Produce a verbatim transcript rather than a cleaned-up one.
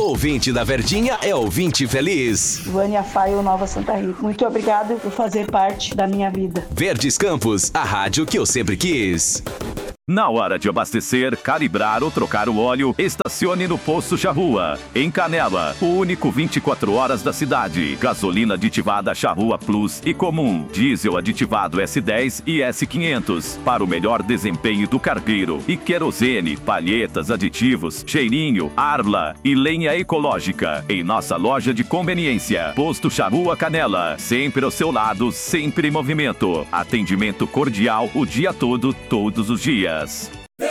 Ouvinte da Verdinha é ouvinte feliz. Vânia Faio, Nova Santa Rita. Muito obrigado por fazer parte da minha vida. Verdes Campos, a rádio que eu sempre quis. Na hora de abastecer, calibrar ou trocar o óleo, estacione no Posto Charrua. Em Canela, o único vinte e quatro horas da cidade. Gasolina aditivada Charrua Plus e comum. Diesel aditivado S dez e S quinhentos. Para o melhor desempenho do cargueiro. E querosene, palhetas, aditivos, cheirinho, Arla e lenha ecológica. Em nossa loja de conveniência. Posto Charrua Canela. Sempre ao seu lado, sempre em movimento. Atendimento cordial o dia todo, todos os dias.